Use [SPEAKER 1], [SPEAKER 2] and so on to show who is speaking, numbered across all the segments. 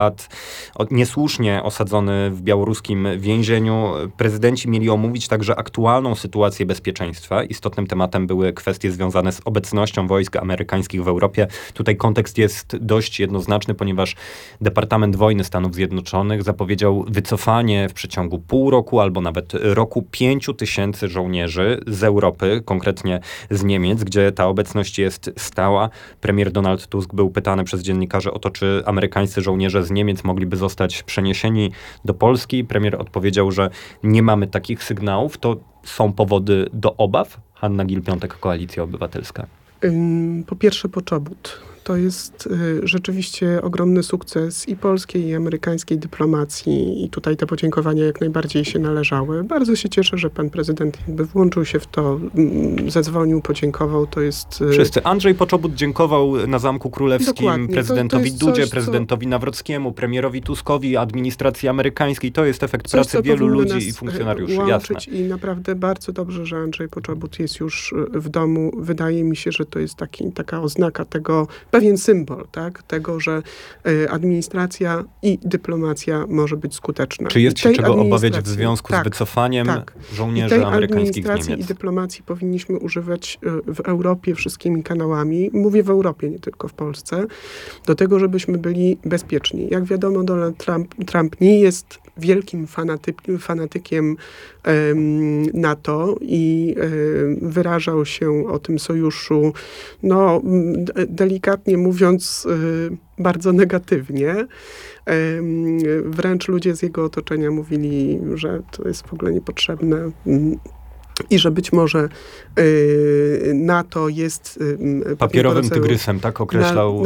[SPEAKER 1] niesłusznie osadzony w białoruskim więzieniu. Prezydenci mieli omówić także aktualną sytuację bezpieczeństwa. Istotnym tematem były kwestie związane z obecnością wojsk amerykańskich w Europie. Tutaj kontekst jest dość jednoznaczny, ponieważ Departament Wojny Stanów Zjednoczonych zapowiedział wycofanie w przeciągu pół roku albo nawet roku 5,000 żołnierzy z Europy, konkretnie z Niemiec, gdzie ta obecność jest stała. Premier Donald Tusk był pytany przez dziennikarzy o to, czy amerykańscy żołnierze z Niemiec mogliby zostać przeniesieni do Polski. Premier odpowiedział, że nie mamy takich sygnałów. To są powody do obaw? Hanna Gill-Piątek, Koalicja Obywatelska.
[SPEAKER 2] Po pierwsze poczobut. To jest rzeczywiście ogromny sukces i polskiej, i amerykańskiej dyplomacji i tutaj te podziękowania jak najbardziej się należały. Bardzo się cieszę, że pan prezydent jakby włączył się w to, zadzwonił, podziękował. To jest...
[SPEAKER 1] Wszyscy. Andrzej Poczobut dziękował na Zamku Królewskim. Dokładnie. Prezydentowi Dudzie, prezydentowi Nawrockiemu, premierowi Tuskowi, administracji amerykańskiej. To jest efekt pracy wielu ludzi i funkcjonariuszy. Jasne.
[SPEAKER 2] I naprawdę bardzo dobrze, że Andrzej Poczobut jest już w domu. Wydaje mi się, że to jest taka oznaka tego, pewien symbol, tak, tego, że administracja i dyplomacja może być skuteczna.
[SPEAKER 1] Czy jest się czego obawiać w związku z wycofaniem żołnierzy amerykańskich z Niemiec?
[SPEAKER 2] Administracji i dyplomacji powinniśmy używać w Europie wszystkimi kanałami, mówię w Europie, nie tylko w Polsce, do tego, żebyśmy byli bezpieczni. Jak wiadomo, Donald Trump nie jest wielkim fanatykiem NATO i wyrażał się o tym sojuszu, no delikatnie mówiąc, bardzo negatywnie. Wręcz ludzie z jego otoczenia mówili, że to jest w ogóle niepotrzebne. I że być może NATO jest
[SPEAKER 1] papierowym tygrysem, tak określał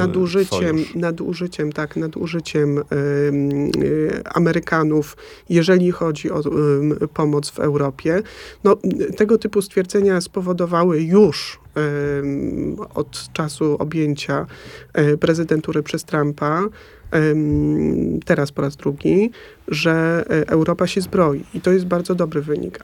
[SPEAKER 2] nadużyciem Amerykanów, jeżeli chodzi o pomoc w Europie. No, tego typu stwierdzenia spowodowały już od czasu objęcia prezydentury przez Trumpa, teraz po raz drugi, że Europa się zbroi. I to jest bardzo dobry wynik,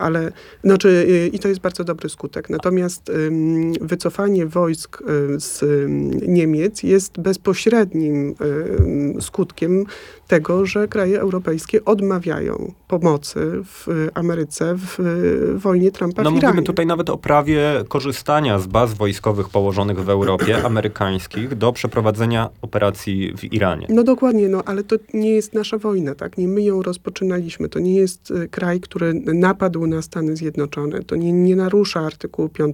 [SPEAKER 2] i to jest bardzo dobry skutek. Natomiast wycofanie wojsk z Niemiec jest bezpośrednim skutkiem tego, że kraje europejskie odmawiają pomocy w Ameryce w wojnie Trumpa w Iranie.
[SPEAKER 1] Mówimy tutaj nawet o prawie korzystania z baz wojskowych położonych w Europie, amerykańskich, do przeprowadzenia operacji w Iranie.
[SPEAKER 2] No dokładnie, ale to nie jest nasza wojna, tak? Nie my ją rozpoczynaliśmy. To nie jest kraj, który napadł na Stany Zjednoczone. To nie narusza artykułu 5.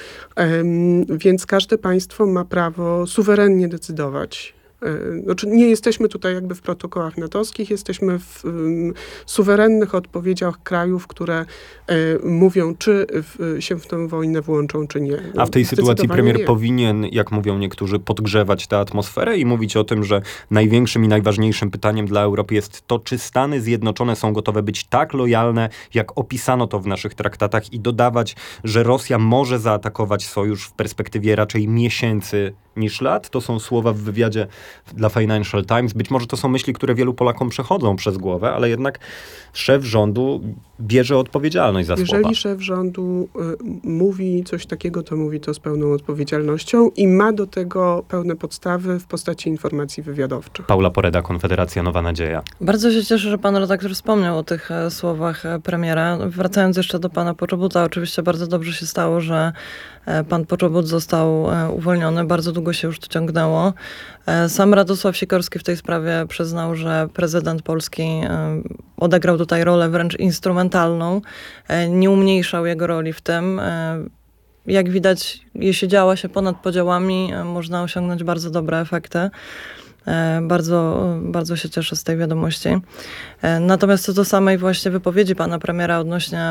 [SPEAKER 2] Więc każde państwo ma prawo suwerennie decydować. Znaczy nie jesteśmy tutaj jakby w protokołach natowskich, jesteśmy w suwerennych odpowiedziach krajów, które mówią, czy się w tę wojnę włączą, czy nie.
[SPEAKER 1] A w tej sytuacji premier powinien, jak mówią niektórzy, podgrzewać tę atmosferę i mówić o tym, że największym i najważniejszym pytaniem dla Europy jest to, czy Stany Zjednoczone są gotowe być tak lojalne, jak opisano to w naszych traktatach, i dodawać, że Rosja może zaatakować sojusz w perspektywie raczej miesięcy niż lat. To są słowa w wywiadzie dla Financial Times. Być może to są myśli, które wielu Polakom przechodzą przez głowę, ale jednak szef rządu bierze odpowiedzialność za słowa.
[SPEAKER 2] Jeżeli szef rządu mówi coś takiego, to mówi to z pełną odpowiedzialnością i ma do tego pełne podstawy w postaci informacji wywiadowczych.
[SPEAKER 1] Paula Poreda, Konfederacja Nowa Nadzieja.
[SPEAKER 3] Bardzo się cieszę, że pan redaktor wspomniał o tych słowach premiera. Wracając jeszcze do pana Poczobuta, oczywiście bardzo dobrze się stało, że pan Poczobut został uwolniony. Bardzo długo się już to ciągnęło. Sam Radosław Sikorski w tej sprawie przyznał, że prezydent Polski odegrał tutaj rolę wręcz instrumentalną. Nie umniejszał jego roli w tym. Jak widać, jeśli działa się ponad podziałami, można osiągnąć bardzo dobre efekty. Bardzo, bardzo się cieszę z tej wiadomości. Natomiast co do samej właśnie wypowiedzi pana premiera odnośnie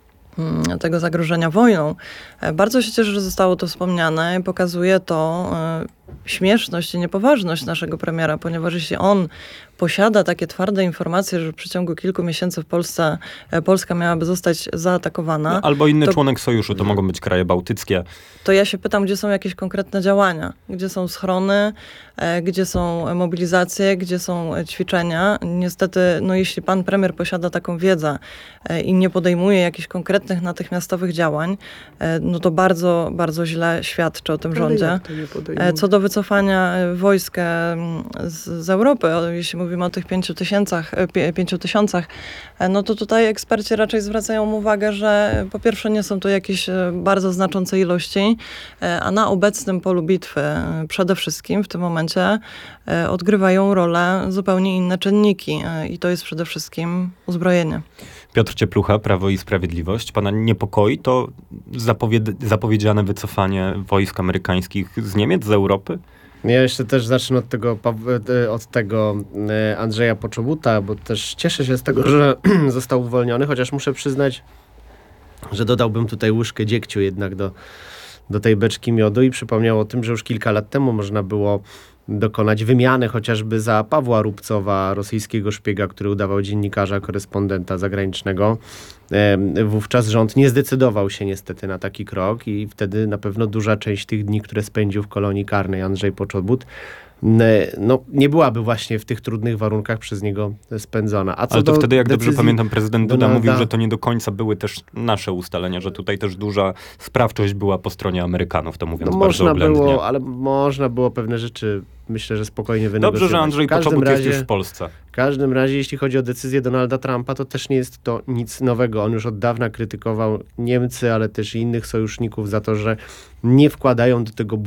[SPEAKER 3] tego zagrożenia wojną, bardzo się cieszę, że zostało to wspomniane. Pokazuje to śmieszność i niepoważność naszego premiera, ponieważ jeśli on posiada takie twarde informacje, że w przeciągu kilku miesięcy w Polsce Polska miałaby zostać zaatakowana.
[SPEAKER 1] Albo inny członek sojuszu, to mogą być kraje bałtyckie.
[SPEAKER 3] To ja się pytam, gdzie są jakieś konkretne działania? Gdzie są schrony? Gdzie są mobilizacje? Gdzie są ćwiczenia? Niestety, jeśli pan premier posiada taką wiedzę i nie podejmuje jakichś konkretnych, natychmiastowych działań, to bardzo, bardzo źle świadczy o tym rządzie. Co do tego wycofania wojsk z Europy, jeśli mówimy o tych 5 tysiącach, no to tutaj eksperci raczej zwracają uwagę, że po pierwsze nie są to jakieś bardzo znaczące ilości, a na obecnym polu bitwy przede wszystkim w tym momencie odgrywają rolę zupełnie inne czynniki i to jest przede wszystkim uzbrojenie.
[SPEAKER 1] Piotr Cieplucha, Prawo i Sprawiedliwość. Pana niepokoi to zapowiedziane wycofanie wojsk amerykańskich z Niemiec, z Europy?
[SPEAKER 4] Ja jeszcze też zacznę od tego Andrzeja Poczobuta, bo też cieszę się z tego, że został uwolniony, chociaż muszę przyznać, że dodałbym tutaj łyżkę dziegciu jednak do tej beczki miodu i przypomniał o tym, że już kilka lat temu można było dokonać wymiany chociażby za Pawła Rubcowa, rosyjskiego szpiega, który udawał dziennikarza, korespondenta zagranicznego. Wówczas rząd nie zdecydował się niestety na taki krok i wtedy na pewno duża część tych dni, które spędził w kolonii karnej Andrzej Poczobut, nie byłaby właśnie w tych trudnych warunkach przez niego spędzona.
[SPEAKER 1] Ale to wtedy, jak dobrze pamiętam, prezydent Duda mówił, że to nie do końca były też nasze ustalenia, że tutaj też duża sprawczość była po stronie Amerykanów, to mówiąc bardzo oględnie.
[SPEAKER 4] Ale można było pewne rzeczy, myślę, że spokojnie wynegocjować.
[SPEAKER 1] Dobrze, że Andrzej Poczobut jest już w Polsce.
[SPEAKER 4] W każdym razie, jeśli chodzi o decyzję Donalda Trumpa, to też nie jest to nic nowego. On już od dawna krytykował Niemcy, ale też i innych sojuszników za to, że nie wkładają do tego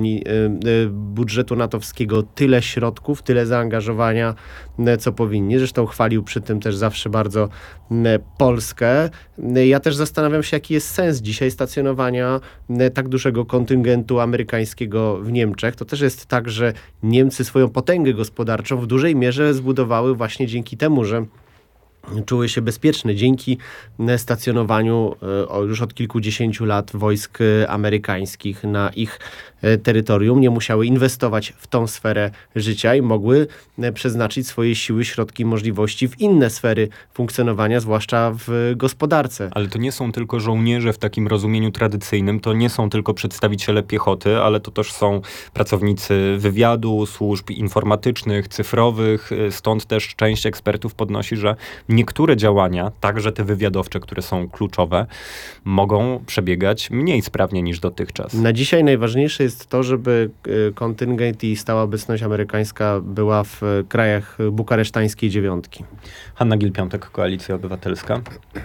[SPEAKER 4] budżetu natowskiego tyle środków, tyle zaangażowania, co powinni. Zresztą chwalił przy tym też zawsze bardzo Polskę. Ja też zastanawiam się, jaki jest sens dzisiaj stacjonowania tak dużego kontyngentu amerykańskiego w Niemczech. To też jest tak, że Niemcy swoją potęgę gospodarczą w dużej mierze zbudowały właśnie dzięki temu, że czuły się bezpieczne dzięki stacjonowaniu już od kilkudziesięciu lat wojsk amerykańskich na ich terytorium. Nie musiały inwestować w tą sferę życia i mogły przeznaczyć swoje siły, środki, możliwości w inne sfery funkcjonowania, zwłaszcza w gospodarce.
[SPEAKER 1] Ale to nie są tylko żołnierze w takim rozumieniu tradycyjnym, to nie są tylko przedstawiciele piechoty, ale to też są pracownicy wywiadu, służb informatycznych, cyfrowych. Stąd też część ekspertów podnosi, że niektóre działania, także te wywiadowcze, które są kluczowe, mogą przebiegać mniej sprawnie niż dotychczas.
[SPEAKER 4] Na dzisiaj najważniejsze jest to, żeby kontyngent i stała obecność amerykańska była w krajach bukaresztańskiej dziewiątki.
[SPEAKER 1] Hanna Gill-Piątek, Koalicja Obywatelska.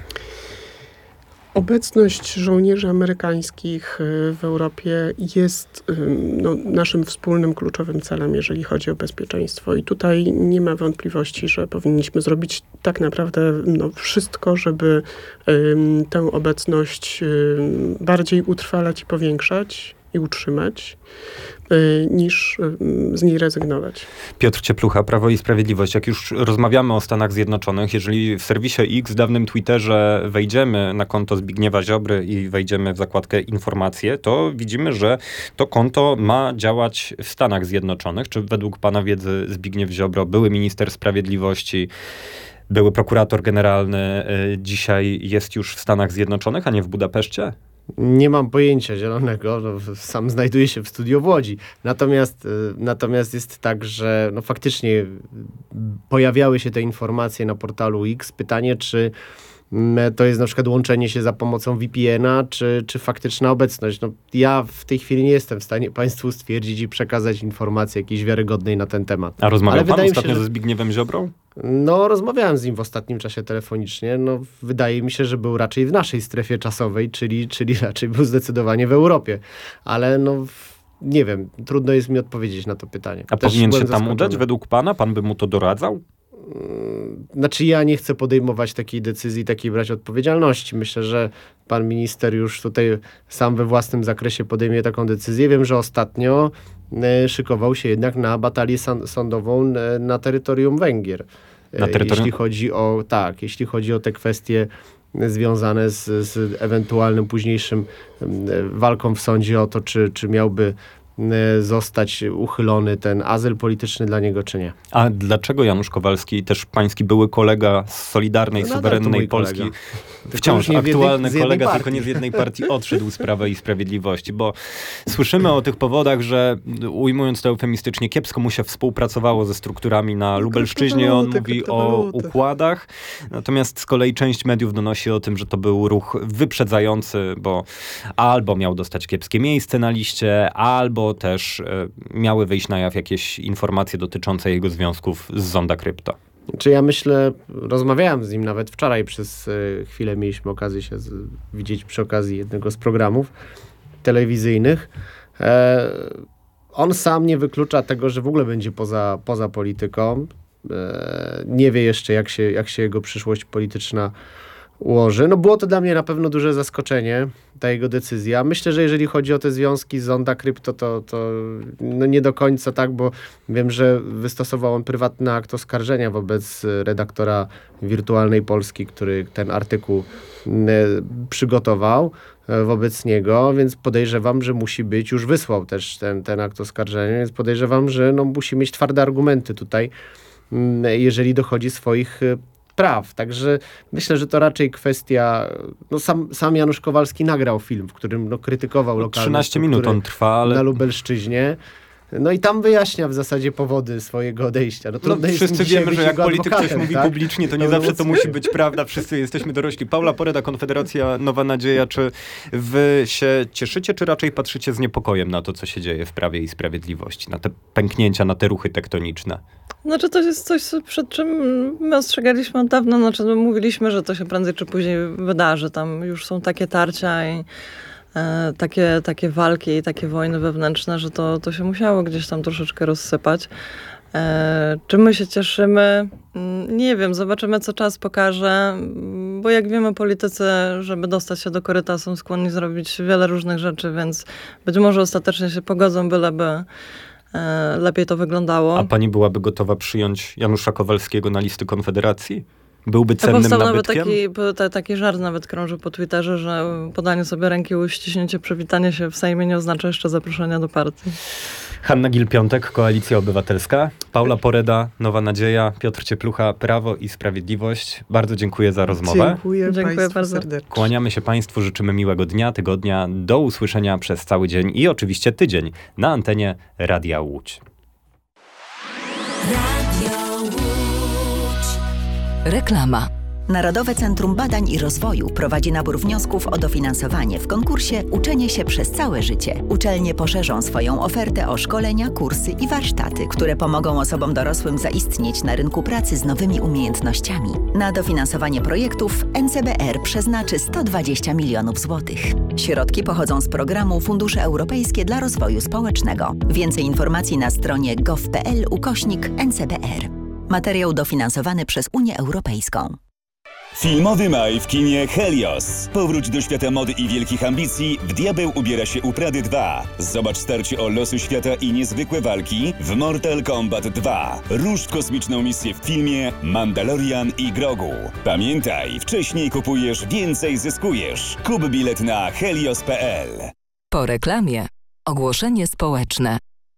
[SPEAKER 2] Obecność żołnierzy amerykańskich w Europie jest naszym wspólnym kluczowym celem, jeżeli chodzi o bezpieczeństwo. I tutaj nie ma wątpliwości, że powinniśmy zrobić tak naprawdę wszystko, żeby tę obecność bardziej utrwalać i powiększać i utrzymać, niż z niej rezygnować.
[SPEAKER 1] Piotr Cieplucha, Prawo i Sprawiedliwość. Jak już rozmawiamy o Stanach Zjednoczonych, jeżeli w serwisie X, w dawnym Twitterze wejdziemy na konto Zbigniewa Ziobry i wejdziemy w zakładkę informacje, to widzimy, że to konto ma działać w Stanach Zjednoczonych. Czy według pana wiedzy Zbigniew Ziobro, były minister sprawiedliwości, były prokurator generalny, dzisiaj jest już w Stanach Zjednoczonych, a nie w Budapeszcie?
[SPEAKER 4] Nie mam pojęcia zielonego, sam znajduję się w studiu w Łodzi. Natomiast jest tak, że faktycznie pojawiały się te informacje na portalu X. Pytanie, czy to jest na przykład łączenie się za pomocą VPN-a, czy faktyczna obecność. Ja w tej chwili nie jestem w stanie państwu stwierdzić i przekazać informacji jakiejś wiarygodnej na ten temat.
[SPEAKER 1] A rozmawiał pan ostatnio ze Zbigniewem Ziobrą?
[SPEAKER 4] Rozmawiałem z nim w ostatnim czasie telefonicznie. Wydaje mi się, że był raczej w naszej strefie czasowej, czyli raczej był zdecydowanie w Europie. Ale nie wiem, trudno jest mi odpowiedzieć na to pytanie.
[SPEAKER 1] A powinien się tam udać według pana? Pan by mu to doradzał?
[SPEAKER 4] Ja nie chcę podejmować takiej decyzji, takiej brać odpowiedzialności. Myślę, że pan minister już tutaj sam we własnym zakresie podejmie taką decyzję. Wiem, że ostatnio szykował się jednak na batalię sądową na terytorium Węgier. Jeśli chodzi o te kwestie związane z ewentualnym późniejszym walką w sądzie o to, czy miałby zostać uchylony ten azyl polityczny dla niego, czy nie.
[SPEAKER 1] A dlaczego Janusz Kowalski, też pański były kolega z Solidarnej, Suwerennej Polski, wciąż aktualny kolega, tylko nie z jednej partii, odszedł z Prawa i Sprawiedliwości? Bo słyszymy o tych powodach, że ujmując to eufemistycznie, kiepsko mu się współpracowało ze strukturami na Lubelszczyźnie. On mówi o układach. Natomiast z kolei część mediów donosi o tym, że to był ruch wyprzedzający, bo albo miał dostać kiepskie miejsce na liście, albo albo też miały wyjść na jaw jakieś informacje dotyczące jego związków z Zonda Krypto.
[SPEAKER 4] Czy ja myślę, rozmawiałem z nim nawet wczoraj, przez chwilę mieliśmy okazję się widzieć przy okazji jednego z programów telewizyjnych. On sam nie wyklucza tego, że w ogóle będzie poza polityką. Nie wie jeszcze, jak się jego przyszłość polityczna ułoży. No było to dla mnie na pewno duże zaskoczenie, ta jego decyzja. Myślę, że jeżeli chodzi o te związki z Zonda Krypto, to no nie do końca tak, bo wiem, że wystosował on prywatny akt oskarżenia wobec redaktora Wirtualnej Polski, który ten artykuł przygotował wobec niego, więc podejrzewam, że musi być, już wysłał też ten akt oskarżenia, więc podejrzewam, że no musi mieć twarde argumenty tutaj, jeżeli dochodzi swoich praw. Także myślę, że to raczej kwestia... No sam Janusz Kowalski nagrał film, w którym krytykował lokalne
[SPEAKER 1] 13 minut on trwa, ale...
[SPEAKER 4] na Lubelszczyźnie. No i tam wyjaśnia w zasadzie powody swojego odejścia.
[SPEAKER 1] Wszyscy wiemy, że jak polityk coś mówi
[SPEAKER 4] tak?
[SPEAKER 1] publicznie, to nie zawsze to musi być prawda. Wszyscy jesteśmy dorośli. Paula Poreda, Konfederacja Nowa Nadzieja. Czy wy się cieszycie, czy raczej patrzycie z niepokojem na to, co się dzieje w Prawie i Sprawiedliwości? Na te pęknięcia, na te ruchy tektoniczne?
[SPEAKER 3] Znaczy to jest coś, przed czym my ostrzegaliśmy od dawna. Znaczy mówiliśmy, że to się prędzej czy później wydarzy. Tam już są takie tarcia i takie walki i takie wojny wewnętrzne, że to się musiało gdzieś tam troszeczkę rozsypać. Czy my się cieszymy? Nie wiem, zobaczymy, co czas pokaże, bo jak wiemy, politycy, żeby dostać się do koryta, są skłonni zrobić wiele różnych rzeczy, więc być może ostatecznie się pogodzą, byleby lepiej to wyglądało.
[SPEAKER 1] A pani byłaby gotowa przyjąć Janusza Kowalskiego na listy Konfederacji? Byłby cennym nabytkiem?
[SPEAKER 3] Nawet taki żart nawet krąży po Twitterze, że podanie sobie ręki, uściśnięcie, przywitanie się w Sejmie nie oznacza jeszcze zaproszenia do partii.
[SPEAKER 1] Hanna Gill-Piątek, Koalicja Obywatelska. Paula Poreda, Nowa Nadzieja. Piotr Cieplucha, Prawo i Sprawiedliwość. Bardzo dziękuję za rozmowę.
[SPEAKER 2] Dziękuję Państwu
[SPEAKER 3] bardzo
[SPEAKER 2] serdecznie.
[SPEAKER 1] Kłaniamy się Państwu, życzymy miłego dnia, tygodnia. Do usłyszenia przez cały dzień i oczywiście tydzień na antenie Radia Łódź.
[SPEAKER 5] Reklama. Narodowe Centrum Badań i Rozwoju prowadzi nabór wniosków o dofinansowanie w konkursie Uczenie się przez całe życie. Uczelnie poszerzą swoją ofertę o szkolenia, kursy i warsztaty, które pomogą osobom dorosłym zaistnieć na rynku pracy z nowymi umiejętnościami. Na dofinansowanie projektów NCBR przeznaczy 120 milionów złotych. Środki pochodzą z programu Fundusze Europejskie dla Rozwoju Społecznego. Więcej informacji na stronie gov.pl/NCBR. Materiał dofinansowany przez Unię Europejską.
[SPEAKER 6] Filmowy maj w kinie Helios. Powróć do świata mody i wielkich ambicji w Diabeł ubiera się u Prady 2. Zobacz starcie o losy świata i niezwykłe walki w Mortal Kombat 2. Rusz w kosmiczną misję w filmie Mandalorian i Grogu. Pamiętaj, wcześniej kupujesz, więcej zyskujesz. Kup bilet na helios.pl.
[SPEAKER 5] Po reklamie ogłoszenie społeczne.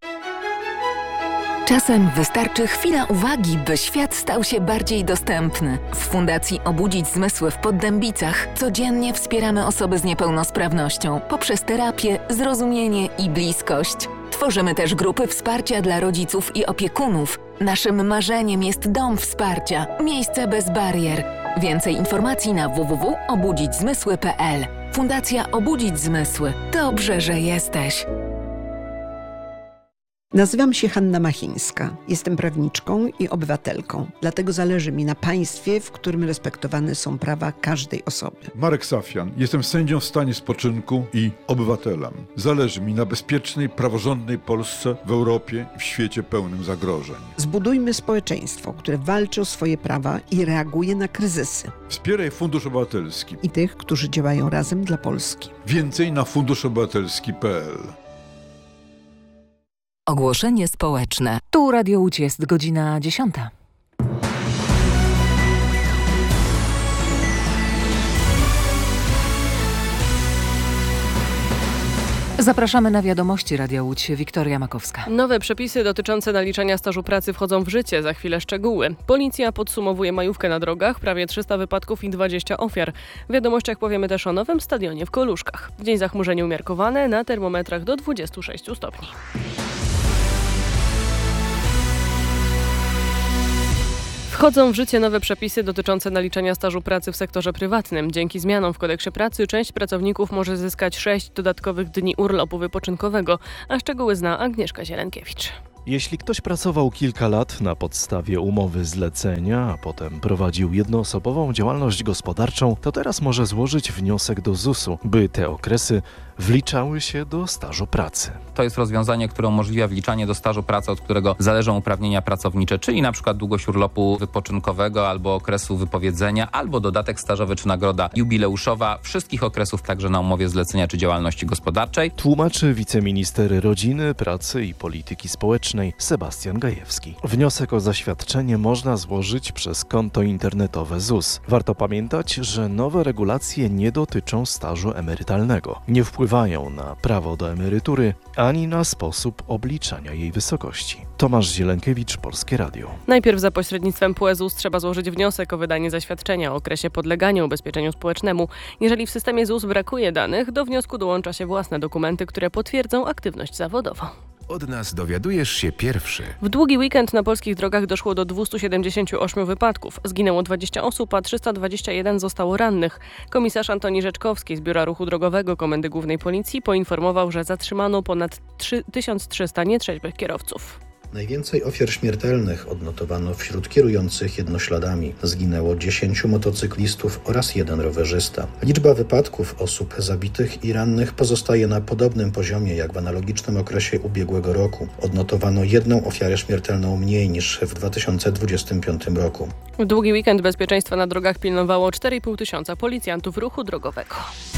[SPEAKER 5] Czasem wystarczy chwila uwagi, by świat stał się bardziej dostępny. W Fundacji Obudzić Zmysły w Poddębicach codziennie wspieramy osoby z niepełnosprawnością poprzez terapię, zrozumienie i bliskość. Tworzymy też grupy wsparcia dla rodziców i opiekunów. Naszym marzeniem jest dom wsparcia, miejsce bez barier. Więcej informacji na www.obudzićzmysły.pl. Fundacja Obudzić Zmysły. Dobrze, że jesteś.
[SPEAKER 7] Nazywam się Hanna Machińska. Jestem prawniczką i obywatelką. Dlatego zależy mi na państwie, w którym respektowane są prawa każdej osoby.
[SPEAKER 8] Marek Safian. Jestem sędzią w stanie spoczynku i obywatelem. Zależy mi na bezpiecznej, praworządnej Polsce w Europie i w świecie pełnym zagrożeń.
[SPEAKER 7] Zbudujmy społeczeństwo, które walczy o swoje prawa i reaguje na kryzysy.
[SPEAKER 8] Wspieraj Fundusz Obywatelski.
[SPEAKER 7] I tych, którzy działają razem dla Polski.
[SPEAKER 8] Więcej na funduszobywatelski.pl.
[SPEAKER 5] Ogłoszenie społeczne.
[SPEAKER 9] Tu Radio Łódź, jest godzina 10. Zapraszamy na wiadomości Radia Łódź. Wiktoria Makowska.
[SPEAKER 10] Nowe przepisy dotyczące naliczania stażu pracy wchodzą w życie. Za chwilę szczegóły. Policja podsumowuje majówkę na drogach. Prawie 300 wypadków i 20 ofiar. W wiadomościach powiemy też o nowym stadionie w Koluszkach. W dzień zachmurzenie umiarkowane, na termometrach do 26 stopni. W Wchodzą w życie nowe przepisy dotyczące naliczania stażu pracy w sektorze prywatnym. Dzięki zmianom w kodeksie pracy część pracowników może zyskać 6 dodatkowych dni urlopu wypoczynkowego, a szczegóły zna Agnieszka Zielenkiewicz.
[SPEAKER 11] Jeśli ktoś pracował kilka lat na podstawie umowy zlecenia, a potem prowadził jednoosobową działalność gospodarczą, to teraz może złożyć wniosek do ZUS-u, by te okresy wliczały się do stażu pracy.
[SPEAKER 12] To jest rozwiązanie, które umożliwia wliczanie do stażu pracy, od którego zależą uprawnienia pracownicze, czyli na przykład długość urlopu wypoczynkowego albo okresu wypowiedzenia, albo dodatek stażowy czy nagroda jubileuszowa, wszystkich okresów także na umowie zlecenia czy działalności gospodarczej.
[SPEAKER 11] Tłumaczy wiceminister rodziny, pracy i polityki społecznej Sebastian Gajewski. Wniosek o zaświadczenie można złożyć przez konto internetowe ZUS. Warto pamiętać, że nowe regulacje nie dotyczą stażu emerytalnego. Nie wpływają na prawo do emerytury ani na sposób obliczania jej wysokości. Tomasz Zielenkiewicz, Polskie Radio.
[SPEAKER 10] Najpierw za pośrednictwem PUE-ZUS trzeba złożyć wniosek o wydanie zaświadczenia o okresie podlegania ubezpieczeniu społecznemu. Jeżeli w systemie ZUS brakuje danych, do wniosku dołącza się własne dokumenty, które potwierdzą aktywność zawodową.
[SPEAKER 13] Od nas dowiadujesz się pierwszy.
[SPEAKER 10] W długi weekend na polskich drogach doszło do 278 wypadków. Zginęło 20 osób, a 321 zostało rannych. Komisarz Antoni Rzeczkowski z Biura Ruchu Drogowego Komendy Głównej Policji poinformował, że zatrzymano ponad 1300 nietrzeźwych kierowców.
[SPEAKER 14] Najwięcej ofiar śmiertelnych odnotowano wśród kierujących jednośladami. Zginęło 10 motocyklistów oraz 1 rowerzysta. Liczba wypadków, osób zabitych i rannych pozostaje na podobnym poziomie jak w analogicznym okresie ubiegłego roku. Odnotowano 1 ofiarę śmiertelną mniej niż w 2025 roku.
[SPEAKER 10] W długi weekend bezpieczeństwa na drogach pilnowało 4,5 tysiąca policjantów ruchu drogowego.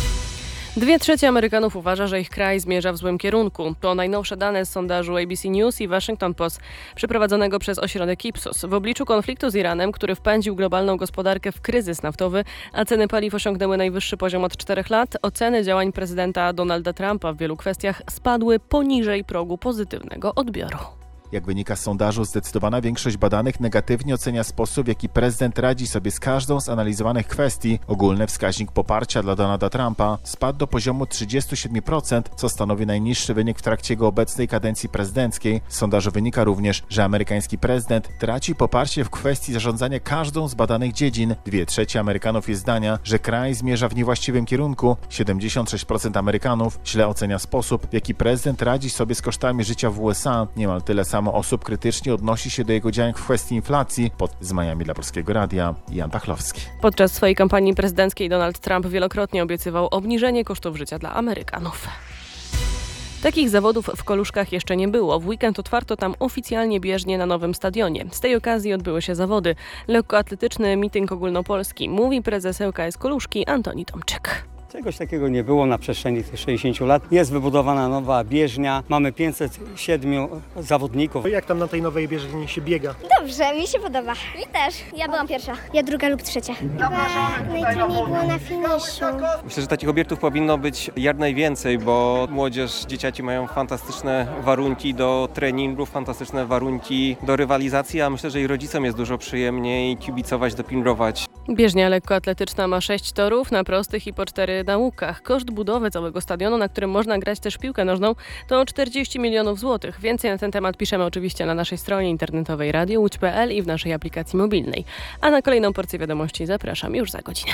[SPEAKER 10] 2/3 Amerykanów uważa, że ich kraj zmierza w złym kierunku. To najnowsze dane z sondażu ABC News i Washington Post przeprowadzonego przez ośrodek Ipsos. W obliczu konfliktu z Iranem, który wpędził globalną gospodarkę w kryzys naftowy, a ceny paliw osiągnęły najwyższy poziom od 4 lat, oceny działań prezydenta Donalda Trumpa w wielu kwestiach spadły poniżej progu pozytywnego odbioru.
[SPEAKER 15] Jak wynika z sondażu, zdecydowana większość badanych negatywnie ocenia sposób, w jaki prezydent radzi sobie z każdą z analizowanych kwestii. Ogólny wskaźnik poparcia dla Donalda Trumpa spadł do poziomu 37%, co stanowi najniższy wynik w trakcie jego obecnej kadencji prezydenckiej. Z sondażu wynika również, że amerykański prezydent traci poparcie w kwestii zarządzania każdą z badanych dziedzin. 2/3 Amerykanów jest zdania, że kraj zmierza w niewłaściwym kierunku. 76% Amerykanów źle ocenia sposób, w jaki prezydent radzi sobie z kosztami życia w USA. Niemal tyle samo osób krytycznie odnosi się do jego działań w kwestii inflacji. Z Miami dla Polskiego Radia, Jan Pachlowski.
[SPEAKER 10] Podczas swojej kampanii prezydenckiej Donald Trump wielokrotnie obiecywał obniżenie kosztów życia dla Amerykanów. Takich zawodów w Koluszkach jeszcze nie było. W weekend otwarto tam oficjalnie bieżnię na nowym stadionie. Z tej okazji odbyły się zawody. Lekkoatletyczny mityng ogólnopolski, mówi prezes ŁKS Koluszki Antoni Tomczyk.
[SPEAKER 16] Czegoś takiego nie było na przestrzeni tych 60 lat. Jest wybudowana nowa bieżnia, mamy 507 zawodników.
[SPEAKER 17] Jak tam na tej nowej bieżni się biega?
[SPEAKER 18] Dobrze, mi się podoba. Mi też. Ja byłam pierwsza. Ja druga lub trzecia. Najtrudniej było na finiszu.
[SPEAKER 19] Myślę, że takich obiektów powinno być jak najwięcej, bo młodzież, dzieciaki mają fantastyczne warunki do treningów, fantastyczne warunki do rywalizacji, a myślę, że i rodzicom jest dużo przyjemniej kibicować, dopingować.
[SPEAKER 10] Bieżnia lekkoatletyczna ma 6 torów na prostych i po 4 na łukach. Koszt budowy całego stadionu, na którym można grać też w piłkę nożną, to 40 milionów złotych. Więcej na ten temat piszemy oczywiście na naszej stronie internetowej radiołódź.pl i w naszej aplikacji mobilnej. A na kolejną porcję wiadomości zapraszam już za godzinę.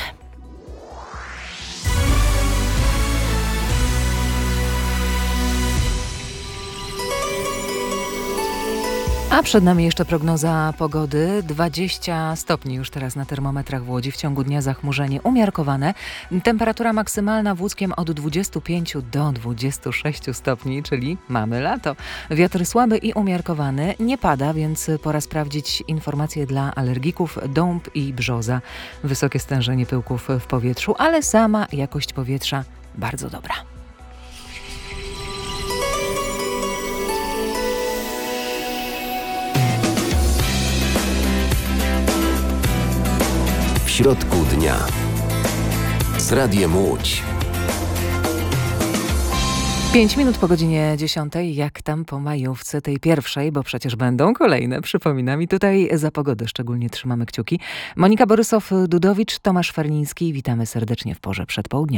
[SPEAKER 9] A przed nami jeszcze prognoza pogody. 20 stopni już teraz na termometrach w Łodzi. W ciągu dnia zachmurzenie umiarkowane. Temperatura maksymalna w Łódzkiem od 25 do 26 stopni, czyli mamy lato. Wiatr słaby i umiarkowany. Nie pada, więc pora sprawdzić informacje dla alergików. Dąb i brzoza. Wysokie stężenie pyłków w powietrzu, ale sama jakość powietrza bardzo dobra.
[SPEAKER 13] W środku dnia z Radiem Łódź.
[SPEAKER 9] 5 minut po godzinie 10. Jak tam po majówce tej pierwszej, bo przecież będą kolejne, przypominam. I tutaj za pogodę szczególnie trzymamy kciuki. Monika Borysow-Dudowicz, Tomasz Ferliński. Witamy serdecznie w porze przedpołudnia.